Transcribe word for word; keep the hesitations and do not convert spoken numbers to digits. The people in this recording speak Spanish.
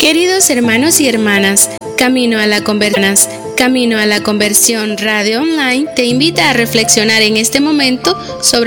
Queridos hermanos y hermanas, Camino a la Conversión, Camino a la Conversión Radio Online te invita a reflexionar en este momento sobre